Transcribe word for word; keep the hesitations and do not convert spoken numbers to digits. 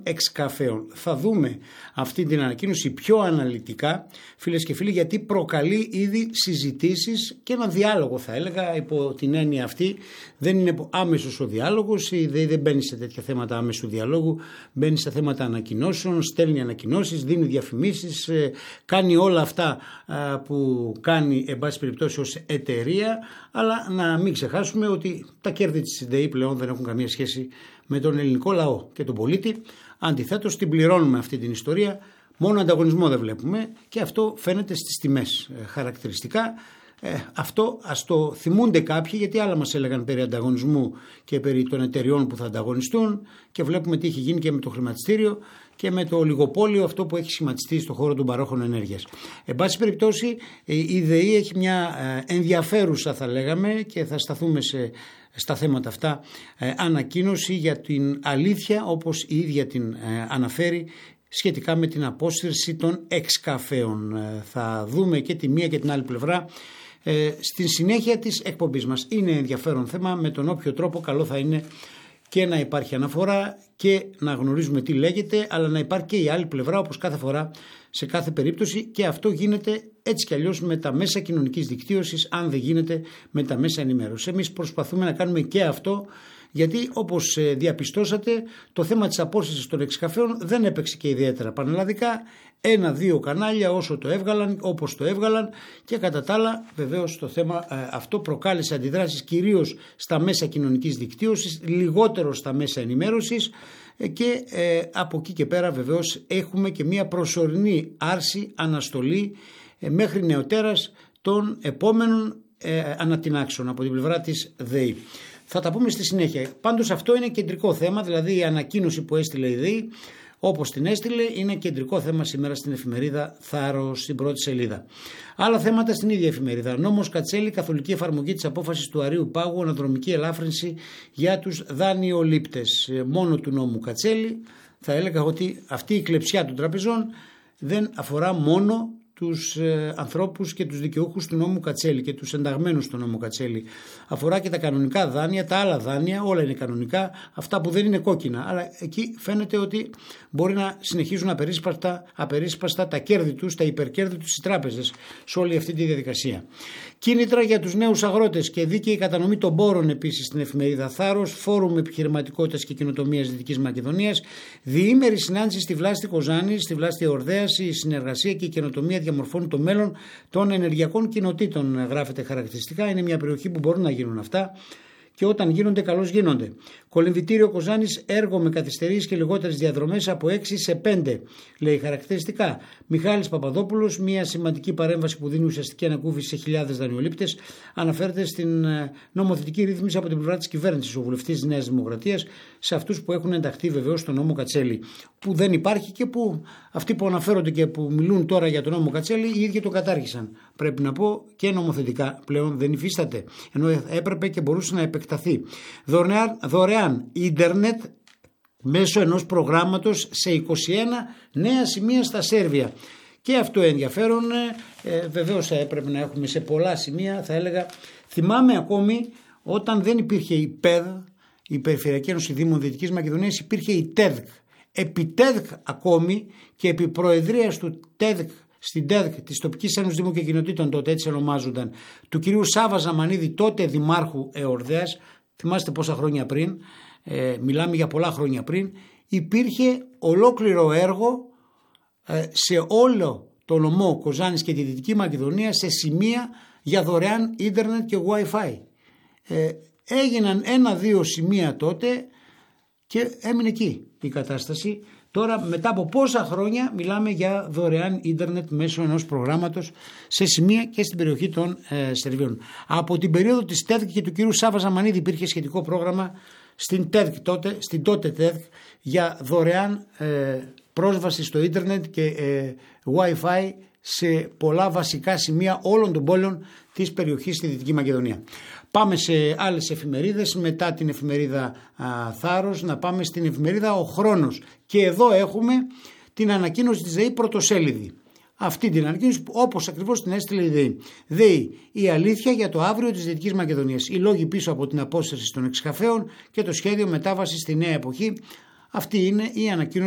εξκαφέων. Θα δούμε αυτή την ανακοίνωση πιο αναλυτικά, φίλες και φίλοι, γιατί προκαλεί ήδη συζητήσεις και ένα διάλογο, θα έλεγα, υπό την έννοια αυτή. Δεν είναι άμεσος ο διάλογος, η ΔΕΗ δεν μπαίνει σε τέτοια θέματα άμεσου διαλόγου, μπαίνει σε θέματα ανακοινώσεων, στέλνει ανακοινώσεις, δίνει διαφημίσεις, κάνει όλα αυτά που κάνει, εν πάση περιπτώσει, ως εταιρεία, αλλά να μην ξεχάσουμε ότι τα κέρδη της ΔΕΗ πλέον δεν έχουν καμία σχέση με τον ελληνικό λαό και τον πολίτη. Αντιθέτως, την πληρώνουμε αυτή την ιστορία, μόνο ανταγωνισμό δεν βλέπουμε και αυτό φαίνεται στις τιμές χαρακτηριστικά. Ε, αυτό ας το θυμούνται κάποιοι, γιατί άλλα μας έλεγαν περί ανταγωνισμού και περί των εταιριών που θα ανταγωνιστούν, και βλέπουμε τι έχει γίνει και με το χρηματιστήριο και με το ολιγοπόλιο αυτό που έχει σχηματιστεί στον χώρο των παρόχων ενέργειας. Εν πάση περιπτώσει, η ΔΕΗ έχει μια ενδιαφέρουσα, θα λέγαμε, και θα σταθούμε σε, στα θέματα αυτά, ε, ανακοίνωση για την αλήθεια, όπως η ίδια την ε, αναφέρει, σχετικά με την απόσυρση των εξκαφέων. Ε, θα δούμε και τη μία και την άλλη πλευρά ε, στην συνέχεια της εκπομπής μας. Είναι ενδιαφέρον θέμα, με τον όποιο τρόπο καλό θα είναι και να υπάρχει αναφορά και να γνωρίζουμε τι λέγεται, αλλά να υπάρχει και η άλλη πλευρά, όπως κάθε φορά σε κάθε περίπτωση, και αυτό γίνεται έτσι κι αλλιώς με τα μέσα κοινωνικής δικτύωσης, αν δεν γίνεται με τα μέσα ενημέρωσης. Εμείς προσπαθούμε να κάνουμε και αυτό, γιατί όπως διαπιστώσατε το θέμα της απόσυρσης των εξκαφέων δεν έπαιξε και ιδιαίτερα πανελλαδικά. Ένα-δύο κανάλια όσο το έβγαλαν, όπως το έβγαλαν, και κατά τα άλλα βεβαίως το θέμα ε, αυτό προκάλεσε αντιδράσεις κυρίως στα μέσα κοινωνικής δικτύωσης, λιγότερο στα μέσα ενημέρωσης, ε, και ε, από εκεί και πέρα βεβαίως έχουμε και μια προσωρινή άρση, αναστολή ε, μέχρι νεοτέρας των επόμενων ε, ανατινάξεων από την πλευρά της ΔΕΗ. Θα τα πούμε στη συνέχεια. Πάντως αυτό είναι κεντρικό θέμα, δηλαδή η ανακοίνωση που έστειλε η ΔΕΗ, όπως την έστειλε, είναι κεντρικό θέμα σήμερα στην εφημερίδα Θάρρος, στην πρώτη σελίδα. Άλλα θέματα στην ίδια εφημερίδα. Νόμος Κατσέλη, καθολική εφαρμογή της απόφασης του Αρείου Πάγου, αναδρομική ελάφρυνση για τους δανειολήπτες. Μόνο του νόμου Κατσέλη θα έλεγα ότι αυτή η κλεψιά των τραπεζών δεν αφορά μόνο τους ε, ανθρώπους και τους δικαιούχους του νόμου Κατσέλη και τους ενταγμένους του νόμου Κατσέλη. Αφορά και τα κανονικά δάνεια, τα άλλα δάνεια, όλα είναι κανονικά, αυτά που δεν είναι κόκκινα. Αλλά εκεί φαίνεται ότι μπορεί να συνεχίζουν απερίσπαστα, απερίσπαστα τα κέρδη τους, τα υπερκέρδη τους στις τράπεζες σε όλη αυτή τη διαδικασία. Κίνητρα για τους νέους αγρότες και δίκαιη κατανομή των πόρων επίσης στην εφημερίδα Θάρρος, Φόρουμ Επιχειρηματικότητας και Καινοτομίας Δυτικής Μακεδονίας, διήμερη συνάντηση στη Βλάστη Κοζάνη, στη Βλάστη Ορδέας, η συνεργασία και η καινοτομία διαμορφώνουν το μέλλον των ενεργειακών κοινοτήτων, γράφεται χαρακτηριστικά. Είναι μια περιοχή που μπορούν να γίνουν αυτά και όταν γίνονται καλώς γίνονται. Κολυμβητήριο Κοζάνης, έργο με καθυστερήσεις και λιγότερες διαδρομές από έξι σε πέντε, λέει χαρακτηριστικά. Μιχάλης Παπαδόπουλος, μια σημαντική παρέμβαση που δίνει ουσιαστική ανακούφιση σε χιλιάδες δανειολήπτες, αναφέρεται στην νομοθετική ρύθμιση από την πλευρά της κυβέρνησης, ο βουλευτής της Νέας Δημοκρατίας, σε αυτούς που έχουν ενταχθεί βεβαίως στον νόμο Κατσέλη, που δεν υπάρχει και που αυτοί που αναφέρονται και που μιλούν τώρα για τον νόμο Κατσέλη οι ίδιοι το κατάργησαν. Πρέπει να πω και νομοθετικά πλέον δεν υφίσταται, ενώ έπρεπε και μπορούσε να επεκταθεί. Δωρεάν, δωρεάν ίντερνετ μέσω ενός προγράμματος σε είκοσι ένα νέα σημεία στα Σέρβια. Και αυτό ενδιαφέρον, ε, βεβαίως έπρεπε να έχουμε σε πολλά σημεία, θα έλεγα. Θυμάμαι ακόμη όταν δεν υπήρχε η ΠΕΔ, η Περιφερειακή Ένωση Δήμων Δυτικής Μακεδονίας, υπήρχε η ΤΕΔΚ. Επί ΤΕΔΚ ακόμη και επί προεδρίας του ΤΕΔΚ, στην ΤΕΔΚ της Τοπικής Ένωσης Δήμων και Κοινοτήτων, τότε έτσι ονομάζονταν, του κυρίου Σάβα Ζαμανίδη, τότε δημάρχου Εορδέας, θυμάστε πόσα χρόνια πριν, ε, μιλάμε για πολλά χρόνια πριν, υπήρχε ολόκληρο έργο ε, σε όλο το νομό Κοζάνης και τη Δυτική Μακεδονία, σε σημεία για δωρεάν ίντερνετ και Wi-Fi. Ε, έγιναν ένα-δύο σημεία τότε και έμεινε εκεί η κατάσταση. Τώρα μετά από πόσα χρόνια μιλάμε για δωρεάν ίντερνετ μέσω ενός προγράμματος σε σημεία και στην περιοχή των ε, Σερβίων. Από την περίοδο της ΤΕΔΚ και του κύριου Σάβα Ζαμανίδη υπήρχε σχετικό πρόγραμμα στην ΤΕΔΚ τότε, στην τότε ΤΕΔΚ, για δωρεάν ε, πρόσβαση στο ίντερνετ και ε, Wi-Fi σε πολλά βασικά σημεία όλων των πόλεων της περιοχής στη Δυτική Μακεδονία. Πάμε σε άλλες εφημερίδες, μετά την εφημερίδα α, Θάρρος, να πάμε στην εφημερίδα Ο Χρόνος. Και εδώ έχουμε την ανακοίνωση της ΔΕΗ πρωτοσέλιδη. Αυτή την ανακοίνωση όπως ακριβώς την έστειλε η ΔΕΗ. ΔΕΗ, η αλήθεια για το αύριο της Δυτικής Μακεδονίας. Οι λόγοι πίσω από την απόσυρση των εξκαφέων και το σχέδιο μετάβασης στη νέα εποχή. Αυτή είναι η ανακοίνωση